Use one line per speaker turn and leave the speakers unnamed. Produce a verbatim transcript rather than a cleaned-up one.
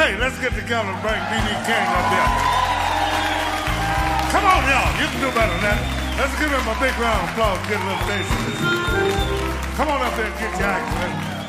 Hey, let's get together and bring B B King up here. Come on, y'all. You can do better than that. Let's give him a big round of applause. Get a little bass in this. Come on up there and get your act, man.